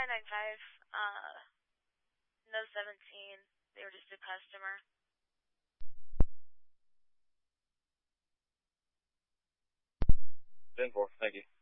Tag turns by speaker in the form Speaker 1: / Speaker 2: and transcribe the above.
Speaker 1: 595, no 17. They were just a customer.
Speaker 2: 10-4, thank you.